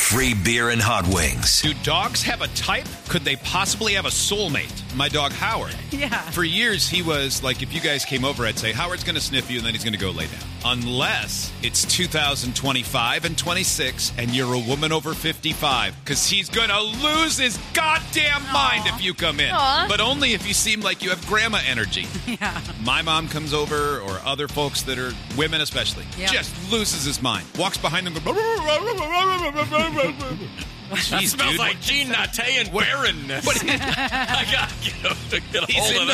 free beer and hot wings. Do dogs have a type? Could they possibly have a soulmate? My dog, Howard. Yeah. For years, he was like, if you guys came over, I'd say, Howard's going to sniff you, and then he's going to go lay down. Unless it's 2025 and 26, and you're a woman over 55, because he's going to lose his goddamn mind if you come in. Aw. But only if you seem like you have grandma energy. Yeah. My mom comes over, or other folks that are women especially, Yep. just loses his mind. Walks behind them, go, Jeez, Smells dude. like Gene Natte and Warren. What- I got to get a He's hold in of the